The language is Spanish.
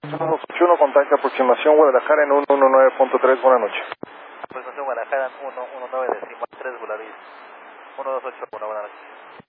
121, contacto aproximación Guadalajara en 119.3, buenas noches. Aproximación Guadalajara en 119.3, Volaris 128, buenas noches.